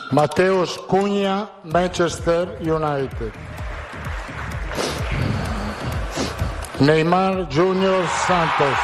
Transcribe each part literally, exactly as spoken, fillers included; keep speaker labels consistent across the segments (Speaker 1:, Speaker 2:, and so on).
Speaker 1: Mateus Cunha, Manchester United. Neymar Junior Santos.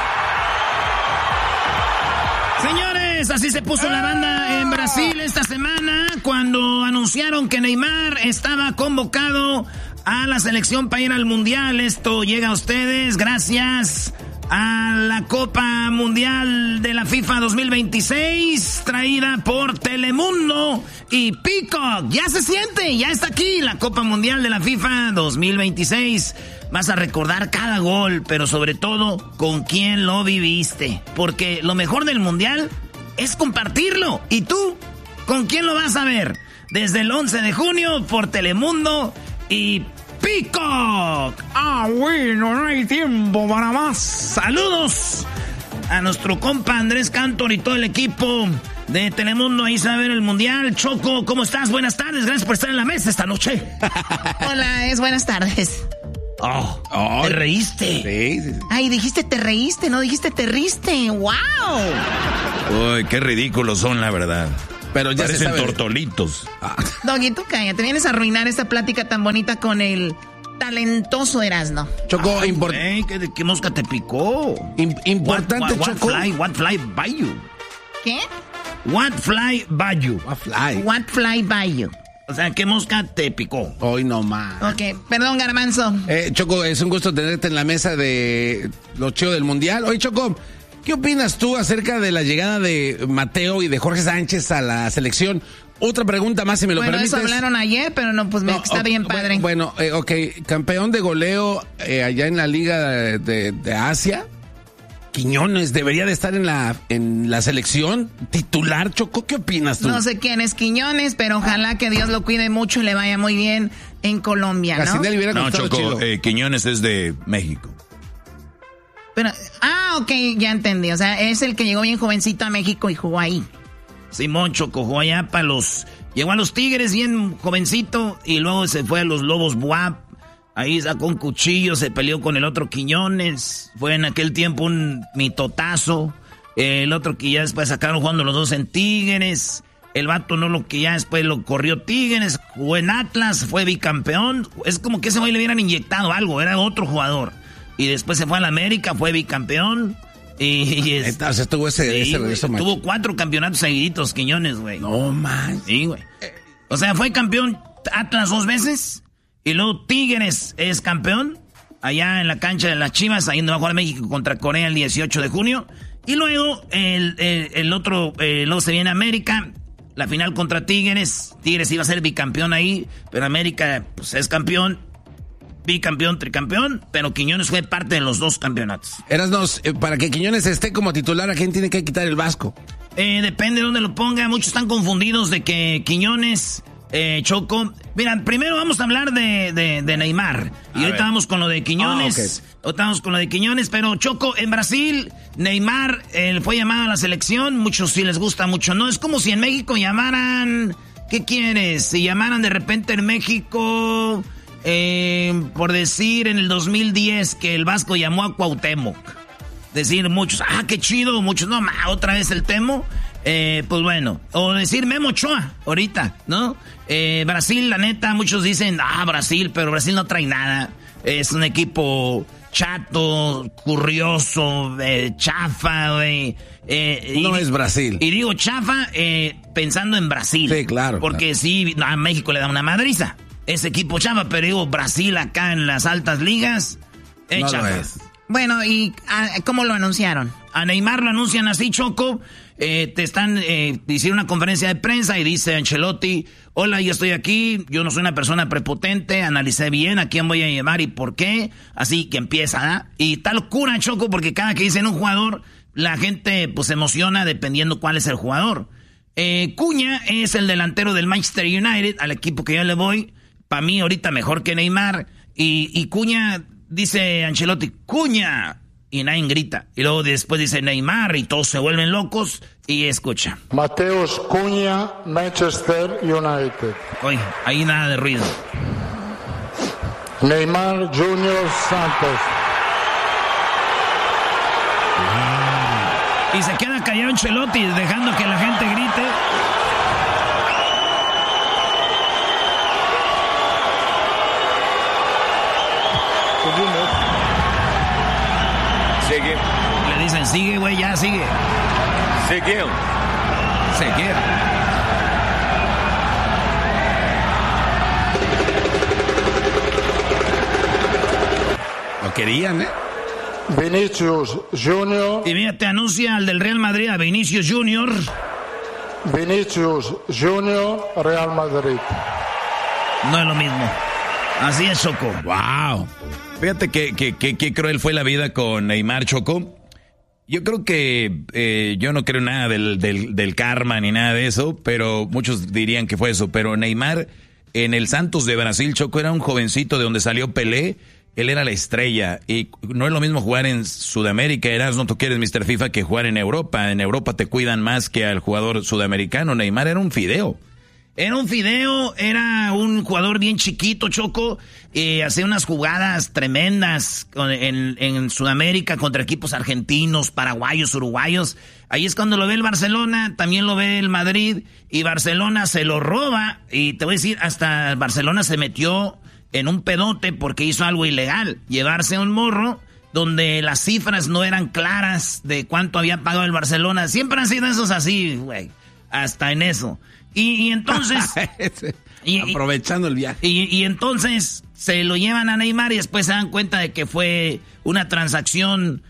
Speaker 2: Señores, así se puso la banda en Brasil esta semana cuando anunciaron que Neymar estaba convocado a la selección para ir al Mundial. Esto llega a ustedes gracias a la Copa Mundial de la FIFA dos mil veintiséis, traída por Telemundo y Peacock. Ya se siente, ya está aquí la Copa Mundial de la FIFA dos mil veintiséis. Vas a recordar cada gol, pero sobre todo con quién lo viviste. Porque lo mejor del Mundial es compartirlo. ¿Y tú? ¿Con quién lo vas a ver? Desde el once de junio por Telemundo y Peacock. Ah, bueno, no hay tiempo para más. Saludos a nuestro compa Andrés Cantor y todo el equipo de Telemundo. Ahí se va a ver el Mundial. Choco, ¿cómo estás? Buenas tardes. Gracias por estar en la mesa esta noche.
Speaker 3: Hola, es buenas tardes.
Speaker 2: Oh, oh, ¿te reíste?
Speaker 3: Sí, sí, sí. Ay, dijiste te reíste, no dijiste te riste. ¡Wow!
Speaker 4: Uy, qué ridículos son, la verdad. Pero ya parecen tortolitos.
Speaker 3: Ah. Doggy, tú cállate. Vienes a arruinar esta plática tan bonita con el talentoso Erasmo.
Speaker 2: Choco, importante. ¿Qué, ¿Qué mosca te picó?
Speaker 4: Im importante,
Speaker 2: what, what,
Speaker 4: Choco.
Speaker 2: What fly, what fly by you?
Speaker 3: ¿Qué?
Speaker 2: What fly by you?
Speaker 4: What fly?
Speaker 3: What fly by you?
Speaker 2: O sea, ¿qué mosca te picó?
Speaker 4: Hoy no más.
Speaker 3: Ok, perdón, Garbanzo.
Speaker 4: Eh, Choco, es un gusto tenerte en la mesa de los chicos del Mundial. Oye, Choco, ¿qué opinas tú acerca de la llegada de Mateo y de Jorge Sánchez a la selección? Otra pregunta más, si me lo
Speaker 3: bueno,
Speaker 4: permites.
Speaker 3: Bueno, eso hablaron ayer, pero no, pues me, no, está okay, bien padre.
Speaker 4: Bueno, eh, ok, campeón de goleo eh, allá en la Liga de, de, de Asia. Quiñones debería de estar en la en la selección titular. Choco, ¿qué opinas tú?
Speaker 3: No sé quién es Quiñones, pero ojalá que Dios lo cuide mucho y le vaya muy bien en Colombia, ¿no?
Speaker 4: No, Choco, eh, Quiñones es de México.
Speaker 3: Pero, ah, ok, ya entendí. O sea, es el que llegó bien jovencito a México y jugó ahí.
Speaker 2: Simón, Choco, jugó allá para los... Llegó a los Tigres bien jovencito y luego se fue a los Lobos B U A P. Ahí sacó un cuchillo, se peleó con el otro Quiñones. Fue en aquel tiempo un mitotazo. El otro que ya después sacaron jugando los dos en Tigres. El vato no lo que ya después lo corrió Tigres. Jugó en Atlas, fue bicampeón. Es como que ese güey le hubieran inyectado algo, era otro jugador. Y después se fue a la América, fue bicampeón. Y, y es,
Speaker 4: Entonces tuvo ese,
Speaker 2: sí,
Speaker 4: ese regreso,
Speaker 2: güey, tuvo cuatro campeonatos seguiditos, Quiñones, güey.
Speaker 4: No más.
Speaker 2: Sí, güey. O sea, fue campeón Atlas dos veces. Y luego Tigres es campeón. Allá en la cancha de las Chivas, ahí donde va a jugar México contra Corea el dieciocho de junio. Y luego el, el, el otro, eh, luego se viene América. La final contra Tigres. Tigres iba a ser bicampeón ahí. Pero América, pues es campeón. Bicampeón, tricampeón, pero Quiñones fue parte de los dos campeonatos.
Speaker 4: Erasnos, eh, para que Quiñones esté como titular, ¿a quién tiene que quitar el Vasco?
Speaker 2: Eh, depende de dónde lo ponga. Muchos están confundidos de que Quiñones, eh, Choco... Mira, primero vamos a hablar de, de, de Neymar. Y a ahorita ver. vamos con lo de Quiñones. Ah, okay. Ahorita vamos con lo de Quiñones, pero Choco, en Brasil, Neymar eh, fue llamado a la selección. Muchos sí les gusta, mucho no. Es como si en México llamaran... ¿Qué quieres? Si llamaran de repente en México... Eh, por decir en el dos mil diez que el Vasco llamó a Cuauhtémoc. Decir muchos, ah, qué chido, muchos, no, ma, otra vez el Temo. Eh, pues bueno, o decir Memo Ochoa, ahorita, ¿no? Eh, Brasil, la neta, muchos dicen, ah, Brasil, pero Brasil no trae nada. Es un equipo chato, curioso, eh, chafa, güey. Eh,
Speaker 4: no
Speaker 2: y,
Speaker 4: es Brasil.
Speaker 2: Y digo chafa eh, pensando en Brasil.
Speaker 4: Sí, claro.
Speaker 2: Porque
Speaker 4: claro.
Speaker 2: sí, a México le da una madriza. Ese equipo chava, pero digo, Brasil acá en las altas ligas, eh,
Speaker 4: no
Speaker 2: chava.
Speaker 4: lo es.
Speaker 3: Bueno, ¿y a, cómo lo anunciaron?
Speaker 2: A Neymar lo anuncian así, Choco. Eh, te están, eh, hicieron una conferencia de prensa y dice Ancelotti, hola, yo estoy aquí, yo no soy una persona prepotente, analicé bien a quién voy a llevar y por qué. Así que empieza, ¿eh? Y tal locura, Choco, porque cada que dicen un jugador, la gente pues se emociona dependiendo cuál es el jugador. Eh, Cunha es el delantero del Manchester United, al equipo que yo le voy. Para mí ahorita mejor que Neymar. Y, y Cunha, dice Ancelotti, Cunha. Y nadie grita. Y luego después dice Neymar y todos se vuelven locos. Y escucha.
Speaker 1: Mateus Cunha, Manchester United.
Speaker 2: Oye, ahí nada de ruido.
Speaker 1: Neymar Junior Santos.
Speaker 2: Y se queda callado Ancelotti dejando que la gente grite. sigue, güey, ya sigue.
Speaker 5: Seguir.
Speaker 2: Seguir.
Speaker 4: Lo querían, ¿eh?
Speaker 1: Vinicius Junior.
Speaker 2: Y mira, te anuncia al del Real Madrid, a Vinicius Junior.
Speaker 1: Vinicius Junior, Real Madrid.
Speaker 2: No es lo mismo. Así es, Choco.
Speaker 6: Wow. Fíjate que, que, que, que cruel fue la vida con Neymar, Choco. Yo creo que eh, yo no creo nada del, del, del karma ni nada de eso, pero muchos dirían que fue eso. Pero Neymar en el Santos de Brasil, Choco, era un jovencito de donde salió Pelé. Él era la estrella y no es lo mismo jugar en Sudamérica, Erasmo, tú quieres mister FIFA, que jugar en Europa. En Europa te cuidan más que al jugador sudamericano. Neymar era un fideo.
Speaker 2: Era un fideo, era un jugador bien chiquito, Choco, eh, hacía unas jugadas tremendas en, en Sudamérica contra equipos argentinos, paraguayos, uruguayos. Ahí es cuando lo ve el Barcelona, también lo ve el Madrid, y Barcelona se lo roba, y te voy a decir, hasta Barcelona se metió en un pedote porque hizo algo ilegal, llevarse a un morro donde las cifras no eran claras de cuánto había pagado el Barcelona. Siempre han sido esos así, güey, hasta en eso. Y, y entonces... y,
Speaker 4: Aprovechando el viaje.
Speaker 2: Y, y entonces se lo llevan a Neymar y después se dan cuenta de que fue una transacción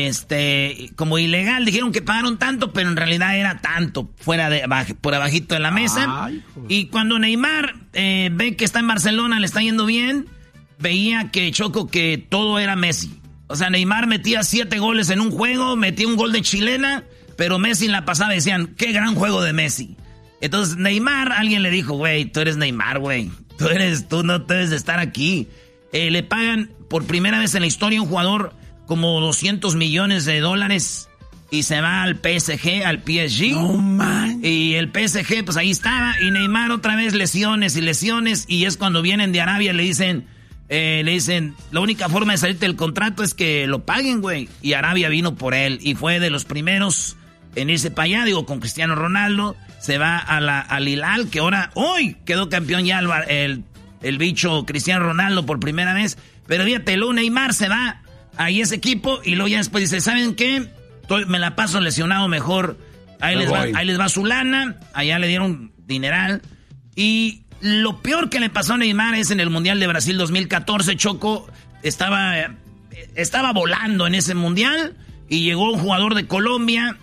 Speaker 2: este como ilegal. Dijeron que pagaron tanto, pero en realidad era tanto, fuera de por abajito de la mesa. Ay, y cuando Neymar eh, ve que está en Barcelona, le está yendo bien, veía que Choco que todo era Messi. O sea, Neymar metía siete goles en un juego, metía un gol de chilena, pero Messi en la pasada decían, qué gran juego de Messi. Entonces, Neymar, alguien le dijo, güey, tú eres Neymar, güey. Tú eres, tú no debes de estar aquí. Eh, le pagan por primera vez en la historia a un jugador como doscientos millones de dólares y se va al P S G, al P S G.
Speaker 4: No, man.
Speaker 2: Y el P S G, pues ahí estaba. Y Neymar otra vez lesiones y lesiones. Y es cuando vienen de Arabia, le dicen, eh, le dicen, la única forma de salirte del contrato es que lo paguen, güey. Y Arabia vino por él y fue de los primeros en irse para allá, digo, con Cristiano Ronaldo. Se va a la, al Hilal, que ahora, hoy quedó campeón ya el, el, el bicho Cristiano Ronaldo por primera vez. Pero fíjate, luego Neymar se va a ese equipo y luego ya después dice, ¿saben qué? Estoy, me la paso lesionado mejor. Ahí les, va, ahí les va su lana, allá le dieron dineral. Y lo peor que le pasó a Neymar es en el Mundial de Brasil dos mil catorce, Choco. Estaba, estaba volando en ese Mundial y llegó un jugador de Colombia,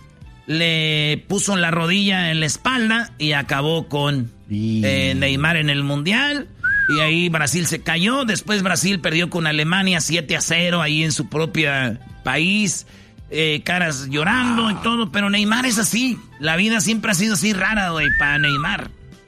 Speaker 2: le puso la rodilla en la espalda y acabó con eh, Neymar en el Mundial. Y ahí Brasil se cayó. Después Brasil perdió con Alemania siete a cero ahí en su propio país. Eh, caras llorando ah. y todo. Pero Neymar es así. La vida siempre ha sido así rara, güey, para Neymar.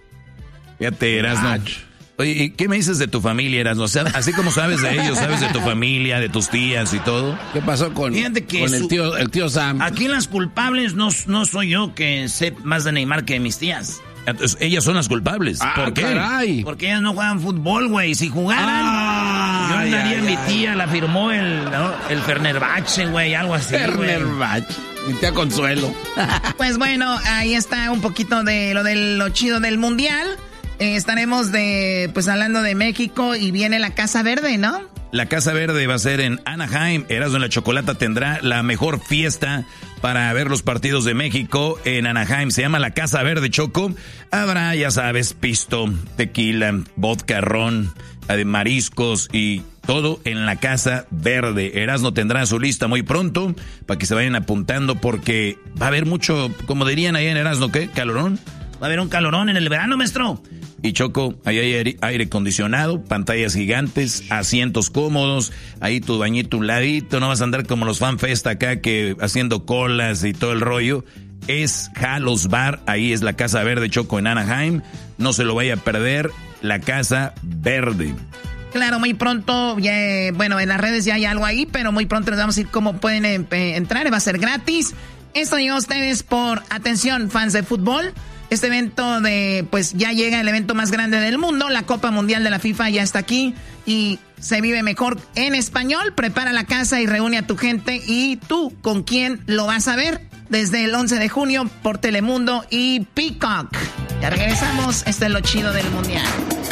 Speaker 6: Fíjate, Erasmo. Oye, ¿qué me dices de tu familia, Erasmo? O sea, así como sabes de ellos, sabes de tu familia, de tus tías y todo.
Speaker 4: ¿Qué pasó con,
Speaker 2: Fíjate que
Speaker 4: con
Speaker 2: su,
Speaker 4: el, tío, el tío Sam?
Speaker 2: Aquí las culpables no, no soy yo, que sé más de Neymar que mis tías.
Speaker 6: Entonces, ellas son las culpables.
Speaker 4: Ah,
Speaker 6: ¿por qué?
Speaker 4: Caray.
Speaker 2: Porque ellas no juegan fútbol, güey. Si jugaran, ah, yo andaría, mi tía la firmó el, ¿no? el Fenerbahce, güey, algo así,
Speaker 4: Fenerbahce. Mi tía Consuelo.
Speaker 3: Pues bueno, ahí está un poquito de lo de lo chido del Mundial. Eh, estaremos de pues hablando de México y viene la Casa Verde, ¿no?
Speaker 6: La Casa Verde va a ser en Anaheim. Erasmo en la Chocolata tendrá la mejor fiesta para ver los partidos de México en Anaheim. Se llama la Casa Verde, Choco. Habrá, ya sabes, pisto, tequila, vodka, ron, mariscos y todo en la Casa Verde. Erasmo tendrá su lista muy pronto para que se vayan apuntando porque va a haber mucho, como dirían ahí en Erasmo, ¿qué? ¿Calorón?
Speaker 2: Va a haber un calorón en el verano, maestro.
Speaker 6: Y Choco, ahí hay aire, aire acondicionado, pantallas gigantes, asientos cómodos, ahí tu bañito un ladito, no vas a andar como los FanFest acá que haciendo colas y todo el rollo. Es Halos Bar, ahí es la Casa Verde, Choco, en Anaheim. No se lo vaya a perder, la Casa Verde.
Speaker 3: Claro, muy pronto, ya, bueno, en las redes ya hay algo ahí, pero muy pronto les vamos a decir cómo pueden eh, entrar, va a ser gratis. Esto llegó a ustedes por, atención, fans de fútbol. Este evento de, pues ya llega el evento más grande del mundo, la Copa Mundial de la FIFA ya está aquí y se vive mejor en español. Prepara la casa y reúne a tu gente y tú, ¿con quién lo vas a ver? Desde el once de junio por Telemundo y Peacock. Ya regresamos, este es lo chido del Mundial.